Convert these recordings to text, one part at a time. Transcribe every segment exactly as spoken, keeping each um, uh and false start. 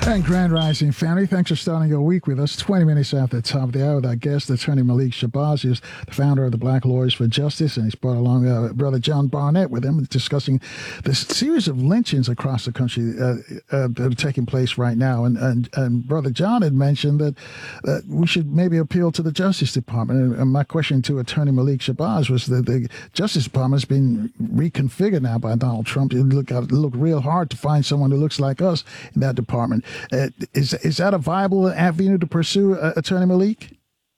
And Grand Rising family, thanks for starting your week with us. twenty minutes after the top of the hour with our guest, Attorney Malik Shabazz. He's the founder of the Black Lawyers for Justice, and he's brought along uh, Brother John Barnett with him, discussing the series of lynchings across the country uh, uh, that are taking place right now. And, and, and Brother John had mentioned that uh, we should maybe appeal to the Justice Department. And, and my question to Attorney Malik Shabazz was that the Justice Department has been reconfigured now by Donald Trump. It look, it look real hard to find someone who looks like us in that department. Uh, is is that a viable avenue to pursue, uh, Attorney Malik?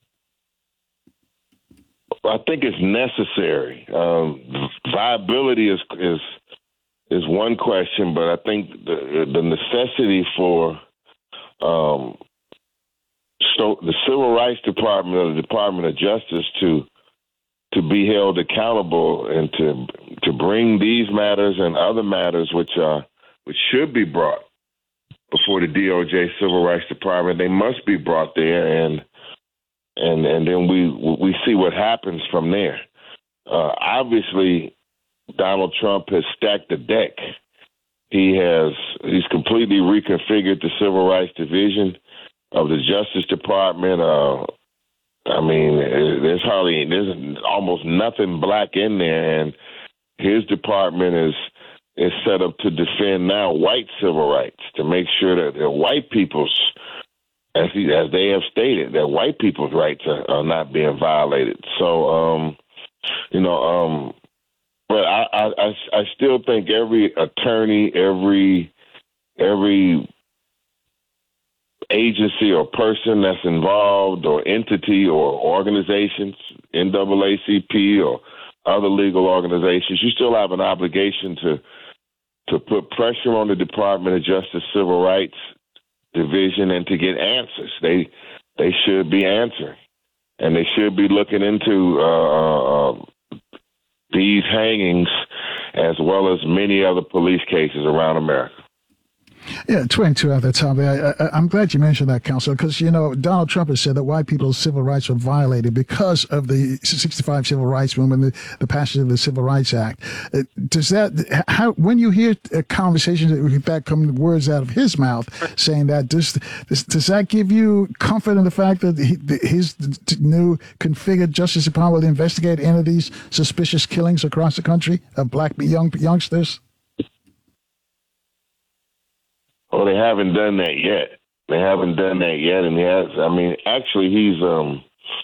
I think it's necessary. Um, viability is is is one question, but I think the the necessity for um, so the Civil Rights Department or the Department of Justice to to be held accountable and to to bring these matters and other matters which are which should be brought before the D O J Civil Rights Department, they must be brought there, and and and then we we see what happens from there. Uh, obviously, Donald Trump has stacked the deck. He has he's completely reconfigured the Civil Rights Division of the Justice Department. Uh, I mean, there's hardly there's almost nothing black in there, and his department is. is set up to defend now white civil rights, to make sure that the white people's, as he, as they have stated, that white people's rights are, are not being violated. So, um, you know, um, but I, I, I still think every attorney, every every agency or person that's involved, or entity or organizations, N double A C P or other legal organizations, you still have an obligation to to put pressure on the Department of Justice Civil Rights Division and to get answers. They they should be answering, and they should be looking into uh, these hangings as well as many other police cases around America. Yeah, twenty-two at the time. I, I, I'm glad you mentioned that, Counselor, because, you know, Donald Trump has said that white people's civil rights were violated because of the sixty-five Civil Rights Movement, the, the passage of the Civil Rights Act. Uh, does that, how, when you hear uh, conversations that, that come words out of his mouth saying that, does, does, does that give you comfort in the fact that he, his new configured Justice Department will investigate any of these suspicious killings across the country of black young youngsters? Well, they haven't done that yet. They haven't done that yet, and he has. I mean, actually, he's um,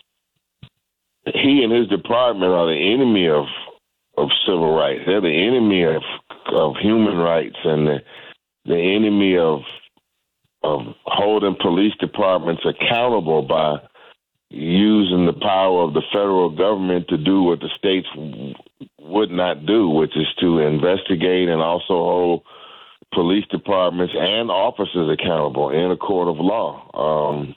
he and his department are the enemy of of civil rights. They're the enemy of of human rights, and the the enemy of of holding police departments accountable by using the power of the federal government to do what the states w- would not do, which is to investigate and also hold police departments and officers accountable in a court of law. Um,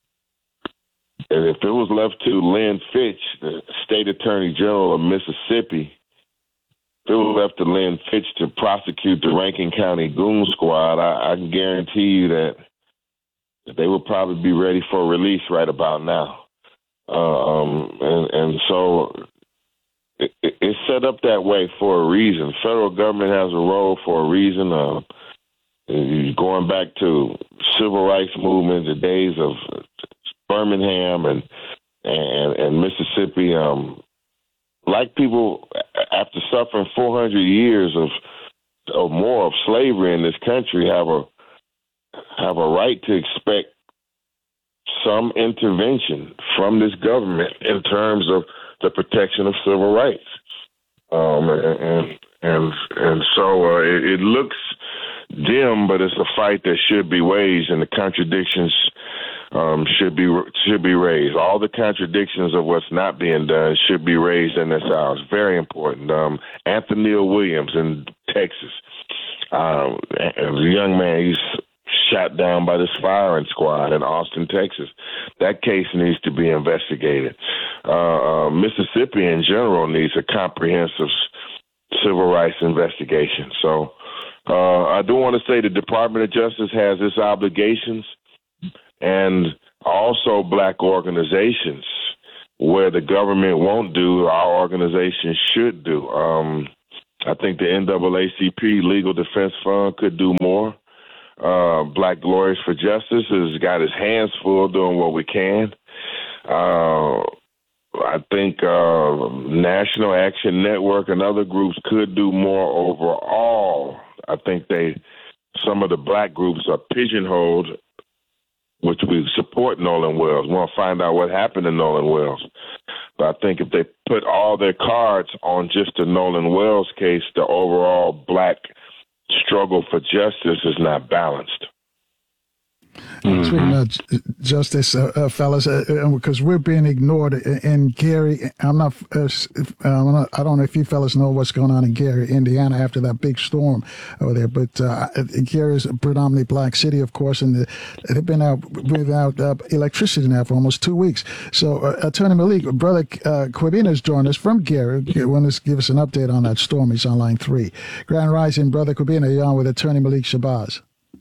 and if it was left to Lynn Fitch, the state attorney general of Mississippi, if it was left to Lynn Fitch to prosecute the Rankin County Goon Squad, I, I can guarantee you that they would probably be ready for release right about now. Uh, um, and, and so it, it's set up that way for a reason. Federal government has a role for a reason. Uh, going back to civil rights movement, the days of Birmingham and and, and Mississippi, um, black people, after suffering four hundred years of or more of slavery in this country, have a have a right to expect some intervention from this government in terms of the protection of civil rights. Um, and and and so uh, it, it looks dim, but it's a fight that should be waged, and the contradictions um, should be should be raised. All the contradictions of what's not being done should be raised in this house. Very important. Um, Anthony Williams in Texas, um, a young man, he's shot down by this firing squad in Austin, Texas. That case needs to be investigated. Uh, uh, Mississippi in general needs a comprehensive civil rights investigation. So uh, I do want to say the Department of Justice has its obligations, and also black organizations where the government won't do, our organization should do. Um, I think the N double A C P Legal Defense Fund could do more. Uh, Black Lawyers for Justice has got his hands full doing what we can. Uh, I think uh, National Action Network and other groups could do more overall. I think they, some of the black groups are pigeonholed, which we support Nolan Wells. We want to find out what happened to Nolan Wells. But I think if they put all their cards on just the Nolan Wells case, the overall black struggle for justice is not balanced. Mm-hmm. Speaking of justice, uh, uh, fellas, uh, because we're being ignored. And Gary, I'm not, uh, I'm not, I don't know if you fellas know what's going on in Gary, Indiana, after that big storm over there. But uh, Gary is a predominantly black city, of course, and the, they've been out without uh, electricity now for almost two weeks. So, uh, Attorney Malik, Brother uh, Kwabena has joined us from Gary. Want to give us an update on that storm? He's on line three. Grand Rising, Brother Kwabena, you're on with Attorney Malik Shabazz.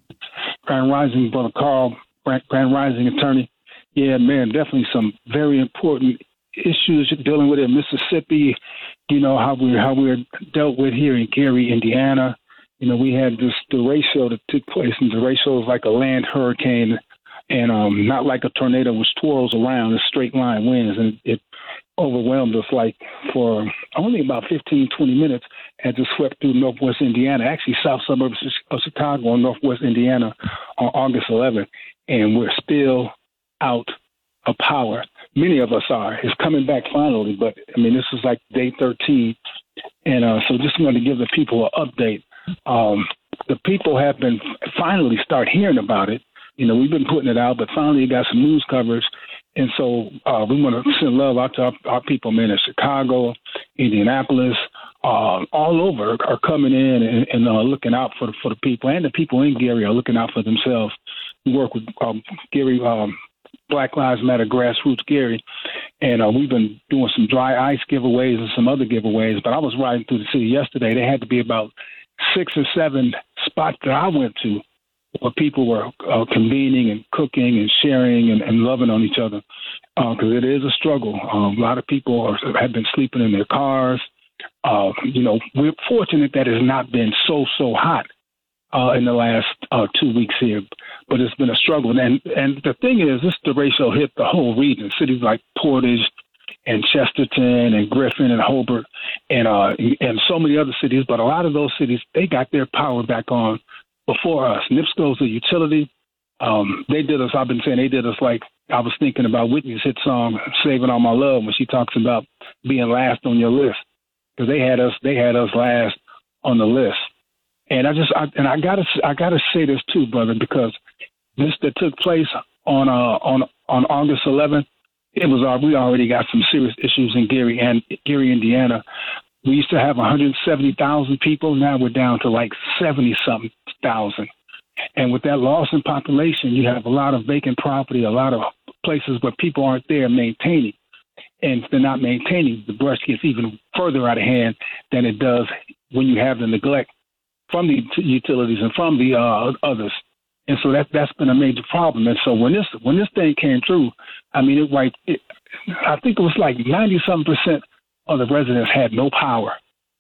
Grand Rising, Brother Carl, Grand Rising Attorney. Yeah, man, definitely some very important issues you're dealing with in Mississippi. You know, how we're, how we're dealt with here in Gary, Indiana. You know, we had this derecho that took place, and derecho is like a land hurricane and um, not like a tornado which twirls around in straight line winds. And it overwhelmed us like for only about fifteen, twenty minutes as it swept through northwest Indiana, actually south suburbs of Chicago and northwest Indiana on August eleventh. And we're still out of power. Many of us are. It's coming back finally, but I mean, this is like day thirteen. And uh, so just wanted to give the people an update. Um, the people have been finally start hearing about it. You know, we've been putting it out, but finally got some news coverage. And so uh, we want to send love out to our, our people, man, in Chicago, Indianapolis, uh, all over are coming in and, and uh, looking out for the, for the people. And the people in Gary are looking out for themselves. We work with um, Gary, um, Black Lives Matter Grassroots Gary, and uh, we've been doing some dry ice giveaways and some other giveaways. But I was riding through the city yesterday. There had to be about six or seven spots that I went to where people were uh, convening and cooking and sharing and, and loving on each other, because uh, it is a struggle. Um, a lot of people are, have been sleeping in their cars. Uh, you know, we're fortunate that it's not been so, so hot uh, in the last uh, two weeks here, but it's been a struggle. And and the thing is, this derecho hit the whole region, cities like Portage and Chesterton and Griffin and Hobart and uh, and so many other cities. But a lot of those cities, they got their power back on before us. NIPSCO's a utility. Um, they did us, I've been saying they did us like, I was thinking about Whitney's hit song, Saving All My Love, when she talks about being last on your list. Because they had us, they had us last on the list. And I just, I, and I gotta, I gotta say this too, brother, because this that took place on, uh, on, on August eleventh, it was, uh, we already got some serious issues in Gary and Gary, Indiana. We used to have one hundred seventy thousand people. Now we're down to like seventy something thousand. And with that loss in population, you have a lot of vacant property, a lot of places where people aren't there maintaining. And if they're not maintaining, the brush gets even further out of hand than it does when you have the neglect from the utilities and from the uh, others. And so that, that's been a major problem. And so when this when this thing came through, I mean, it, like, it, I think it was like ninety-seven percent of the residents had no power,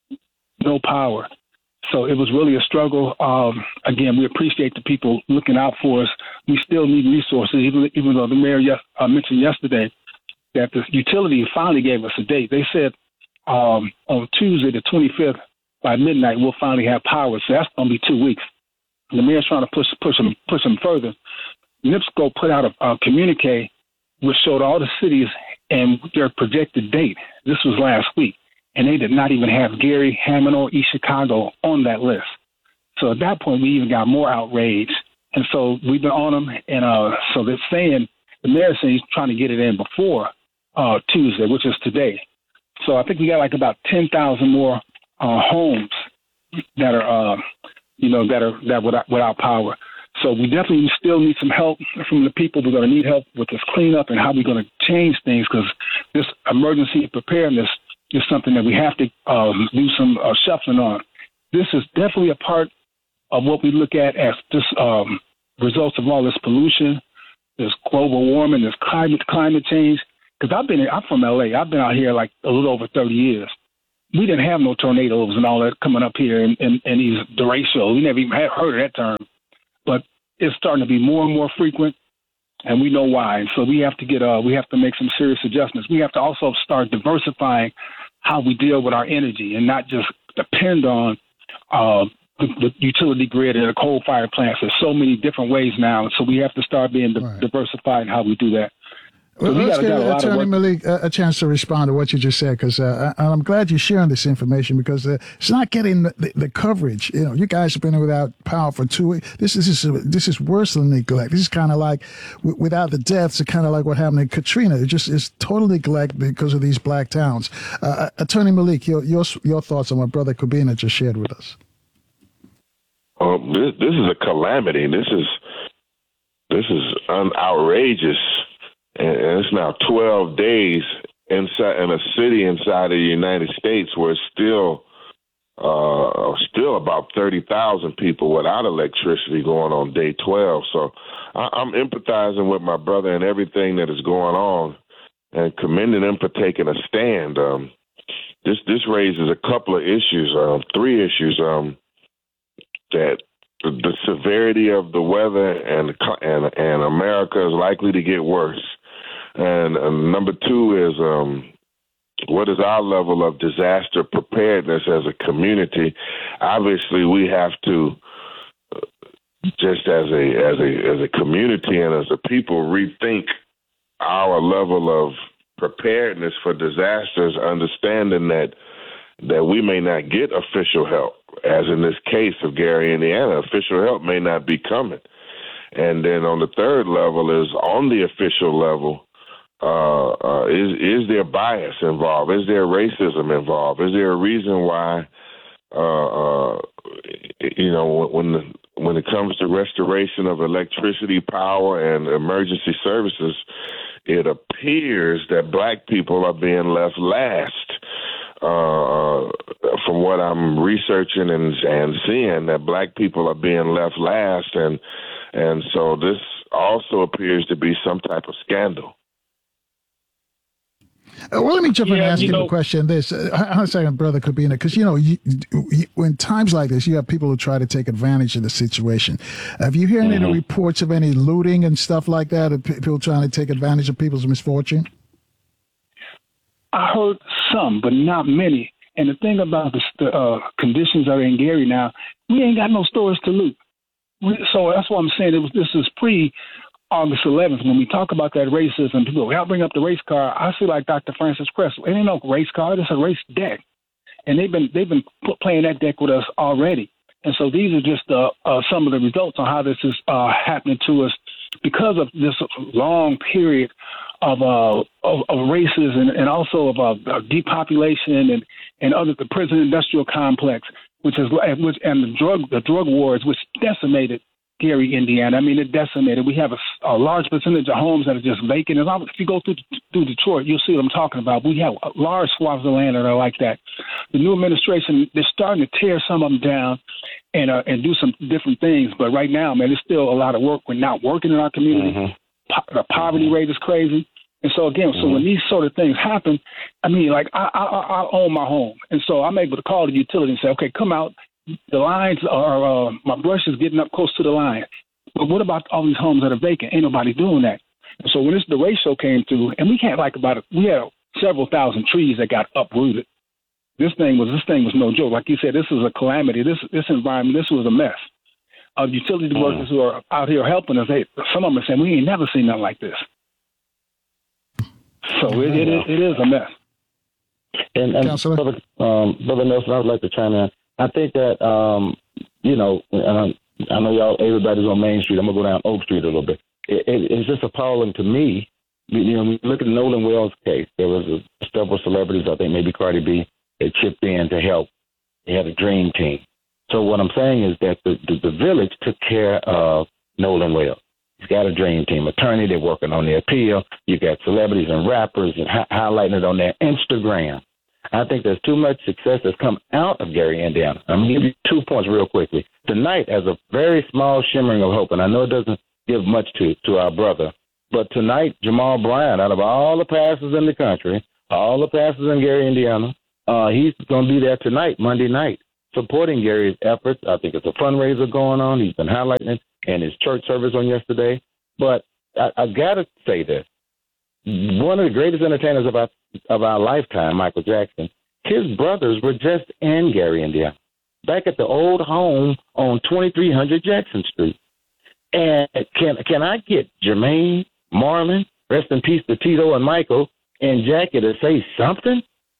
no power. So it was really a struggle. Um, again, we appreciate the people looking out for us. We still need resources, even even though the mayor yes, uh, mentioned yesterday that the utility finally gave us a date. They said um, on Tuesday, the twenty-fifth, by midnight, we'll finally have power. So that's going to be two weeks. And the mayor's trying to push push them push them further. NIPSCO put out a, a communique which showed all the cities and their projected date. This was last week. And they did not even have Gary, Hammond, or East Chicago on that list. So at that point, we even got more outrage. And so we've been on them. And uh, so they're saying, the mayor's saying he's trying to get it in before uh, Tuesday, which is today. So I think we got like about ten thousand more uh, homes that are, uh, you know, that are that without, without power. So we definitely still need some help from the people. We're going to need help with this cleanup and how we're going to change things, because this emergency preparedness is something that we have to um, do some uh, shuffling on. This is definitely a part of what we look at as just um, results of all this pollution, this global warming, this climate climate change. Because I've been, I'm from L A. I've been out here like a little over thirty years. We didn't have no tornadoes and all that coming up here in, in, in these derechos. We never even had heard of that term but it's starting to be more and more frequent, and we know why. And so we have to get uh, we have to make some serious adjustments. We have to also start diversifying how we deal with our energy and not just depend on uh, the, the utility grid and the coal-fired plants. There's so many different ways now, so we have to start being di- right. diversified in how we do that. Well, so we let's gotta, give got a lot Attorney of Malik a, a chance to respond to what you just said, because uh, I, I'm glad you're sharing this information, because uh, it's not getting the, the, the coverage. You know, you guys have been without power for two weeks. This is this is, this is worse than neglect. This is kind of like, w- without the deaths, it's kind of like what happened in Katrina. It just is total neglect because of these black towns. Uh, Attorney Malik, your, your your thoughts on what Brother Kubina just shared with us? Uh, this, this is a calamity. This is this is un- outrageous. And it's now twelve days inside in a city inside of the United States where it's still uh, still about thirty thousand people without electricity going on day twelve. So I, I'm empathizing with my brother and everything that is going on, and commending him for taking a stand. Um, this this raises a couple of issues, um, three issues. Um, that the severity of the weather and and and America is likely to get worse. And uh, number two is um, what is our level of disaster preparedness as a community? Obviously, we have to uh, just as a as a as a community and as a people rethink our level of preparedness for disasters, understanding that that we may not get official help, as in this case of Gary, Indiana. Official help may not be coming. And then on the third level is on the official level. Uh, uh, is is there bias involved? Is there racism involved? Is there a reason why, uh, uh, you know, when the, when it comes to restoration of electricity, power, and emergency services, it appears that black people are being left last. Uh, from what I'm researching and and seeing, that black people are being left last, and and so this also appears to be some type of scandal. Uh, well, let me jump in Yeah, and ask you you know- a question. This, uh, hold on a second, Brother Kubina, because, you know, you, you, when times like this, you have people who try to take advantage of the situation. Have you heard Mm-hmm. any reports of any looting and stuff like that, of people trying to take advantage of people's misfortune? I heard some, but not many. And the thing about the, the uh, conditions that are in Gary now, we ain't got no stores to loot. We, so that's why I'm saying it was. This is pre August eleventh. When we talk about that racism, people go, "I'll bring up the race car." I feel like Doctor Francis Cress. It ain't no race car. It's a race deck, and they've been they've been playing that deck with us already. And so these are just uh, uh, some of the results on how this is uh, happening to us because of this long period of uh, of, of races and, and also of uh, depopulation and and other the prison industrial complex, which is which and the drug the drug wars, which decimated Gary, Indiana. I mean, it decimated. We have a, a large percentage of homes that are just vacant. As long, if you go through through Detroit, you'll see what I'm talking about. We have large swaths of land that are like that. The new administration, they're starting to tear some of them down and uh, and do some different things. But right now, man, there's still a lot of work. We're not working in our community. Mm-hmm. Po- the poverty rate is crazy. And so, again, mm-hmm. so when these sort of things happen, I mean, like, I, I, I own my home. And so I'm able to call the utility and say, okay, come out. The lines are, uh, my brush is getting up close to the line. But what about all these homes that are vacant? Ain't nobody doing that. And so when this derecho came through, and we had like about, a, we had several thousand trees that got uprooted. This thing was, this thing was no joke. Like you said, this is a calamity. This, this environment, this was a mess. Uh, utility mm-hmm. workers who are out here helping us, they, some of them are saying, we ain't never seen nothing like this. So it, it, it, it is a mess. And, and brother, um, brother Nelson, I would like to chime in. I think that, um, you know, and I, I know y'all, everybody's on Main Street. I'm going to go down Oak Street a little bit. It, it, it's just appalling to me. You know, look at the Nolan Wells case. There was a, several celebrities, I think maybe Cardi B, they chipped in to help. They had a dream team. So what I'm saying is that the, the, the village took care of Nolan Wells. He's got a dream team attorney. They're working on the appeal. You got celebrities and rappers and hi- highlighting it on their Instagram. I think there's too much success that's come out of Gary, Indiana. I'm going to give you two points real quickly. Tonight, as a very small shimmering of hope, and I know it doesn't give much to, to our brother, but tonight, Jamal Bryant, out of all the pastors in the country, all the pastors in Gary, Indiana, uh, he's going to be there tonight, Monday night. supporting Gary's efforts. I think it's a fundraiser going on. He's been highlighting it in his church service on yesterday. But I, I got to say this. One of the greatest entertainers of our, of our lifetime, Michael Jackson, his brothers were just in Gary, Indiana, back at the old home on twenty-three hundred Jackson Street. And can can I get Jermaine, Marlon, rest in peace to Tito and Michael, and Jackie to say something?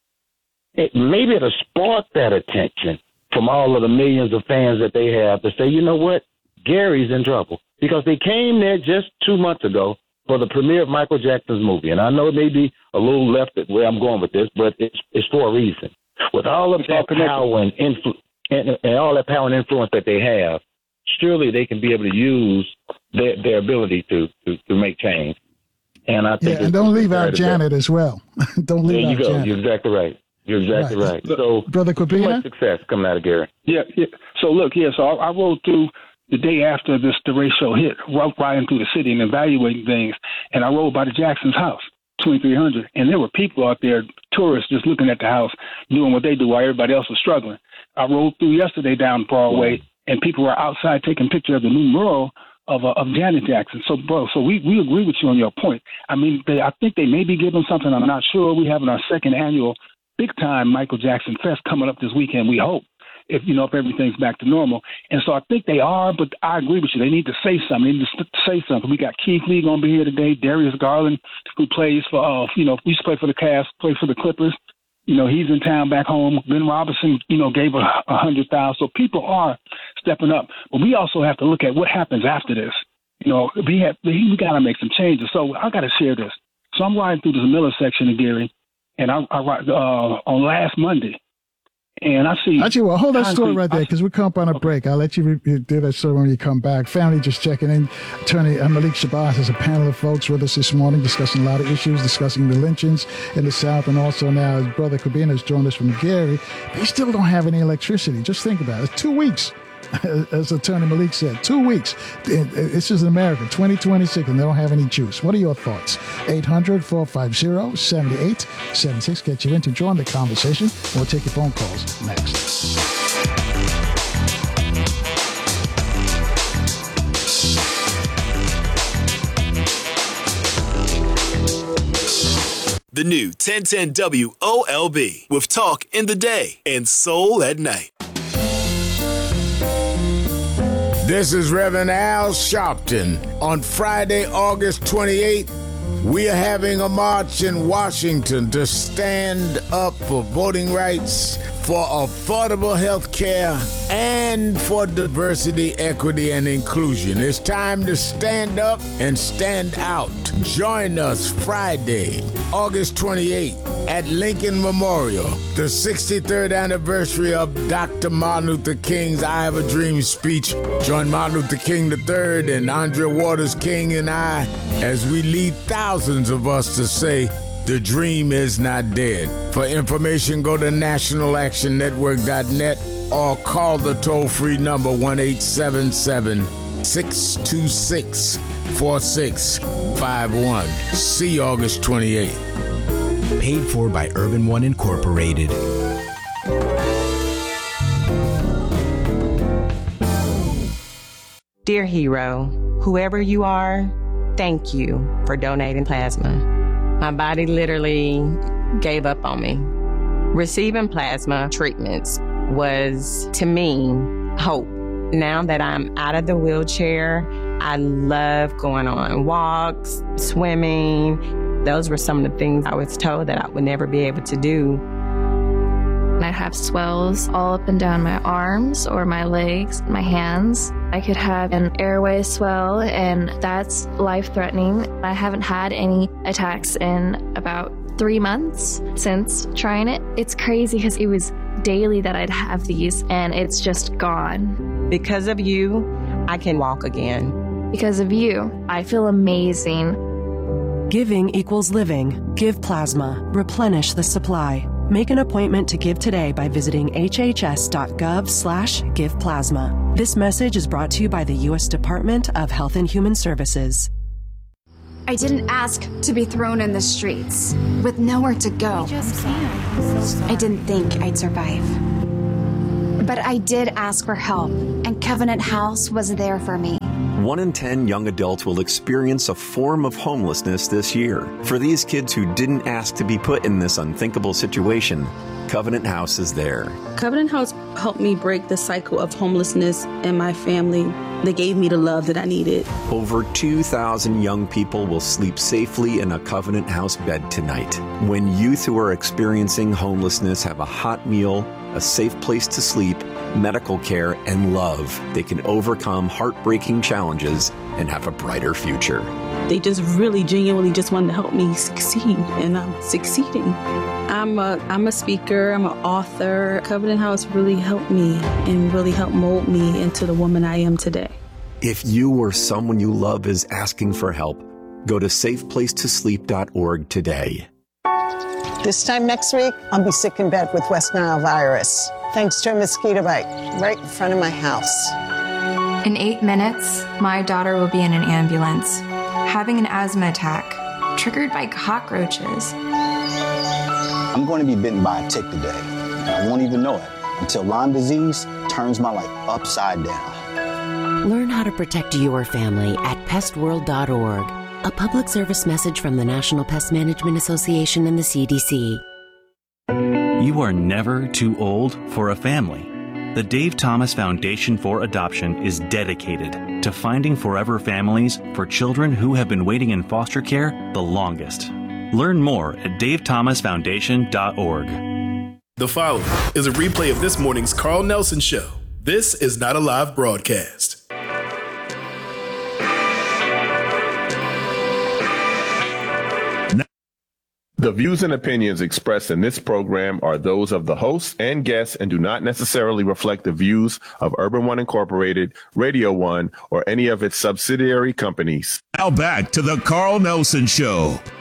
It, maybe it'll spark that attention from all of the millions of fans that they have to say, you know what, Gary's in trouble. Because they came there just two months ago for the premiere of Michael Jackson's movie. And I know it may be a little left at where I'm going with this, but it's it's for a reason. With all of that power and, influ- and, and all that power and influence that they have, surely they can be able to use their, their ability to, to, to make change. And I think yeah, and don't leave out Janet as well. Don't leave there you out go. Janet. You're exactly right. You're exactly right. right. So, Brother Kubina? much success coming out of Gary. Yeah, yeah. So look, yeah. So I, I rode through the day after this the ratio hit, riding through the city and evaluating things, and I rode by the Jackson's house, twenty-three hundred, and there were people out there, tourists, just looking at the house, doing what they do while everybody else was struggling. I rode through yesterday down Broadway, and people were outside taking pictures of the new mural of uh, of Janet Jackson. So, bro, so we, we agree with you on your point. I mean, they, I think they may be giving something. I'm not sure. We having our second annual big-time Michael Jackson Fest coming up this weekend, we hope, if, you know, if everything's back to normal. And so I think they are, but I agree with you. They need to say something. They need to say something. We got Keith Lee going to be here today, Darius Garland, who plays for, uh, you know, used to play for the Cavs, play for the Clippers. You know, he's in town back home. Ben Robinson, you know, gave a, a hundred thousand. So people are stepping up. But we also have to look at what happens after this. You know, we have we got to make some changes. So I got to share this. So I'm riding through this Miller section of Gary, and I, I ride uh, on last Monday, and I see. Actually, well, hold that story right there, because we come up on a break. I'll let you re- do that story when you come back. Family just checking in. Attorney Malik Shabazz has a panel of folks with us this morning discussing a lot of issues, discussing the lynchings in the South, and also now his brother Kubina has joined us from Gary. They still don't have any electricity. Just think about it. It's two weeks. As Attorney Malik said, two weeks. This is in America, twenty twenty-six, and they don't have any juice. What are your thoughts? eight hundred, four five zero, seven eight seven six. Get you in to join the conversation. We'll take your phone calls next. The new ten ten W O L B with talk in the day and soul at night. This is Reverend Al Sharpton. On Friday, August twenty-eighth, we are having a march in Washington to stand up for voting rights, for affordable health care, and for diversity, equity, and inclusion. It's time to stand up and stand out. Join us Friday, August twenty-eighth at Lincoln Memorial, the sixty-third anniversary of Doctor Martin Luther King's I Have a Dream speech. Join Martin Luther King the third and Andrea Waters King and I as we lead thousands of us to say, the dream is not dead. For information, go to national action network dot net or call the toll-free number one eight seven seven, six two six, four six five one. See you August twenty-eighth. Paid for by Urban One Incorporated. Dear hero, whoever you are, thank you for donating plasma. My body literally gave up on me. Receiving plasma treatments was, to me, hope. Now that I'm out of the wheelchair, I love going on walks, swimming. Those were some of the things I was told that I would never be able to do. I have swells all up and down my arms or my legs, my hands. I could have an airway swell, and that's life-threatening. I haven't had any attacks in about three months since trying it. It's crazy because it was daily that I'd have these, and it's just gone. Because of you, I can walk again. Because of you, I feel amazing. Giving equals living. Give plasma. Replenish the supply. Make an appointment to give today by visiting hhs.gov slash give plasma. This message is brought to you by the U S Department of Health and Human Services. I didn't ask to be thrown in the streets with nowhere to go. I didn't think I'd survive. But I did ask for help, and Covenant House was there for me. One in ten young adults will experience a form of homelessness this year. For these kids who didn't ask to be put in this unthinkable situation, Covenant House is there. Covenant House helped me break the cycle of homelessness in my family. They gave me the love that I needed. Over two thousand young people will sleep safely in a Covenant House bed tonight. When youth who are experiencing homelessness have a hot meal, a safe place to sleep, medical care, and love, they can overcome heartbreaking challenges and have a brighter future. They just really genuinely just wanted to help me succeed, and I'm succeeding. I'm a, I'm a speaker, I'm an author. Covenant House really helped me and really helped mold me into the woman I am today. If you or someone you love is asking for help, go to safe place to sleep dot org today. This time next week, I'll be sick in bed with West Nile virus, thanks to a mosquito bite right in front of my house. In eight minutes, my daughter will be in an ambulance, having an asthma attack, triggered by cockroaches. I'm going to be bitten by a tick today. I won't even know it until Lyme disease turns my life upside down. Learn how to protect your family at pest world dot org. A public service message from the National Pest Management Association and the C D C. You are never too old for a family. The Dave Thomas Foundation for Adoption is dedicated to finding forever families for children who have been waiting in foster care the longest. Learn more at dave thomas foundation dot org. The following is a replay of this morning's Carl Nelson Show. This is not a live broadcast. The views and opinions expressed in this program are those of the hosts and guests and do not necessarily reflect the views of Urban One Incorporated, Radio One, or any of its subsidiary companies. Now back to the Carl Nelson Show